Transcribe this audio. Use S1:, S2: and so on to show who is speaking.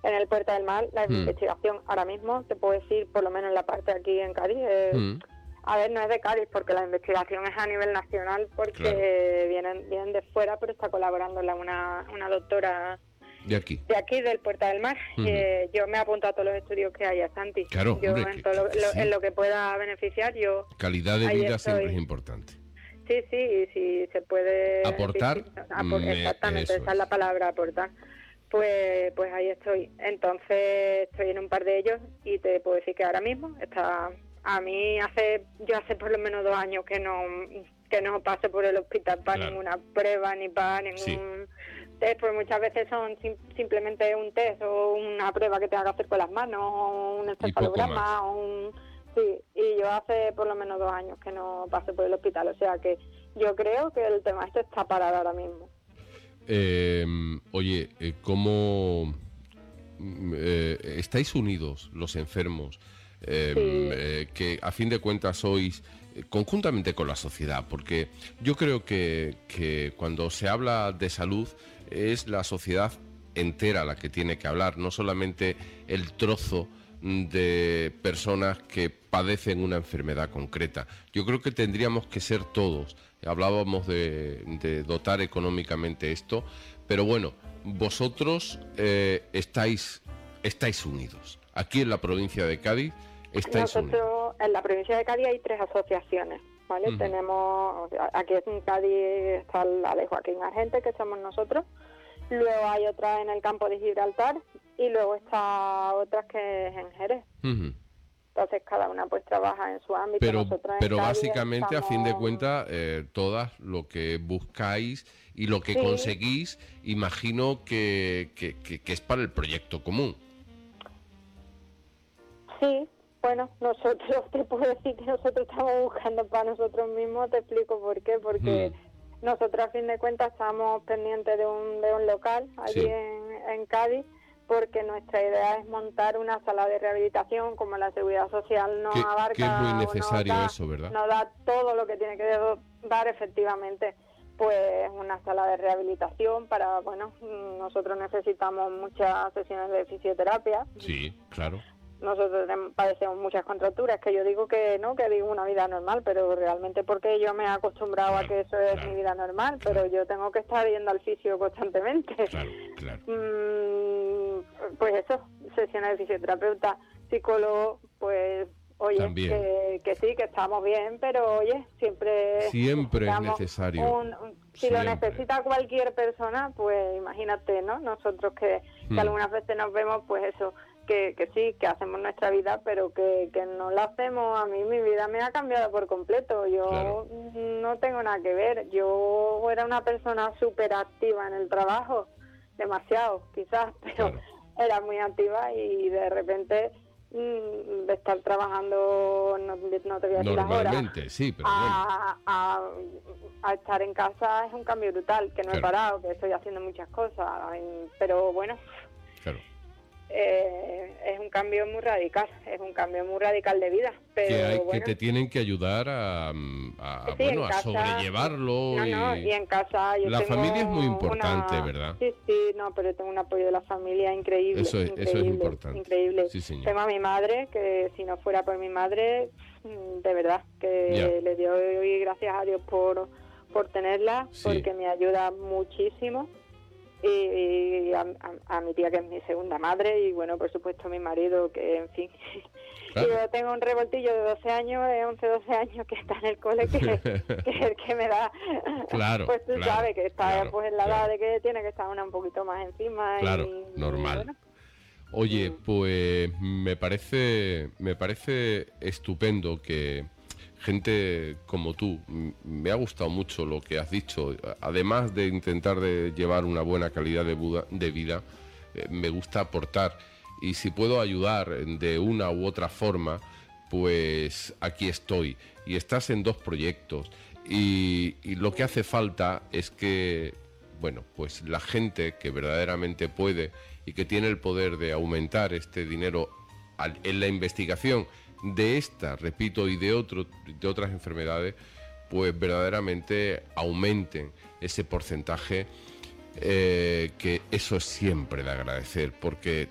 S1: En el Puerta del Mar, la investigación ahora mismo, te puedo decir, por lo menos en la parte de aquí en Cádiz, a ver, no es de Cádiz, porque la investigación es a nivel nacional, porque vienen de fuera, pero está colaborando una doctora
S2: de aquí,
S1: del Puerta del Mar. Yo me apunto a todos los estudios que haya, Santi.
S2: Claro,
S1: yo
S2: hombre,
S1: en lo que pueda beneficiar, yo...
S2: Calidad de vida siempre es importante.
S1: Sí, y si se puede...
S2: Aportar.
S1: Exactamente, esa es la palabra, aportar. Pues ahí estoy. Entonces estoy en un par de ellos y te puedo decir que ahora mismo está... A mí hace por lo menos 2 años que no paso por el hospital para ninguna prueba ni para ningún test, pues muchas veces son simplemente un test o una prueba que tenga que hacer con las manos o un encefalograma y yo hace por lo menos 2 años que no paso por el hospital, o sea que yo creo que el tema este está parado ahora mismo.
S2: Oye, ¿cómo estáis unidos los enfermos? Que a fin de cuentas sois conjuntamente con la sociedad, porque yo creo que cuando se habla de salud es la sociedad entera la que tiene que hablar, no solamente el trozo de personas que padecen una enfermedad concreta. Yo creo que tendríamos que ser todos. Hablábamos de dotar económicamente esto, pero bueno, vosotros estáis unidos. Aquí en la provincia de Cádiz
S1: nosotros en la provincia de Cádiz hay 3 asociaciones, ¿vale? Tenemos, aquí en Cádiz está la de Joaquín Argente, que somos nosotros, luego hay otra en el campo de Gibraltar y luego está otra que es en Jerez. Entonces cada una pues trabaja en su ámbito.
S2: Pero básicamente a fin de cuentas todas lo que buscáis y lo que conseguís, imagino que es para el proyecto común.
S1: Sí. Bueno, nosotros, te puedo decir que nosotros estamos buscando para nosotros mismos, te explico por qué, porque nosotros a fin de cuentas estamos pendientes de un local allí en Cádiz, porque nuestra idea es montar una sala de rehabilitación, como la Seguridad Social no abarca...
S2: Que es muy necesario eso, ¿verdad?
S1: No da todo lo que tiene que dar efectivamente, pues una sala de rehabilitación para, bueno, nosotros necesitamos muchas sesiones de fisioterapia.
S2: Sí, claro.
S1: Nosotros padecemos muchas contracturas, que yo digo que no, que vivo una vida normal, pero realmente porque yo me he acostumbrado a que eso es mi vida normal, pero yo tengo que estar yendo al fisio constantemente. Pues eso, sesiones de fisioterapeuta, psicólogo, pues oye, que sí, que estamos bien, pero oye, siempre
S2: es necesario.
S1: Si lo necesita cualquier persona, pues imagínate, ¿no? Nosotros que algunas veces nos vemos, pues eso, que sí, que hacemos nuestra vida, pero que no la hacemos. A mí mi vida me ha cambiado por completo. Yo no tengo nada que ver. Yo era una persona súper activa en el trabajo, demasiado quizás, pero era muy activa y de repente de estar trabajando, no te voy a decir
S2: normalmente,
S1: ahora,
S2: sí, pero
S1: a estar en casa es un cambio brutal, que no he parado, que estoy haciendo muchas cosas, pero bueno... es un cambio muy radical, de vida, pero
S2: que te tienen que ayudar a sobrellevarlo.
S1: Y en casa yo
S2: la familia es muy importante, ¿verdad?
S1: Sí, pero tengo un apoyo de la familia increíble.
S2: Eso es importante.
S1: Increíble.
S2: Sí, señor.
S1: Tengo a mi madre, que si no fuera por mi madre, de verdad, que le doy gracias a Dios por tenerla, porque me ayuda muchísimo. Y a mi tía, que es mi segunda madre, y bueno, por supuesto a mi marido, que en fin. Yo tengo un revoltillo de 12 años, de 11, 12 años, que está en el cole, que es el que me da, pues tú sabes que está pues en la edad de que tiene que estar una un poquito más encima.
S2: Normal. Bueno. Oye, pues me parece estupendo que gente como tú, me ha gustado mucho lo que has dicho, además de intentar de llevar una buena calidad de vida, me gusta aportar, y si puedo ayudar de una u otra forma, pues aquí estoy. Y estás en 2 proyectos, y lo que hace falta es que, bueno, pues la gente que verdaderamente puede y que tiene el poder de aumentar este dinero en la investigación de esta, repito, y de otras enfermedades, pues verdaderamente aumenten ese porcentaje, que eso es siempre de agradecer, porque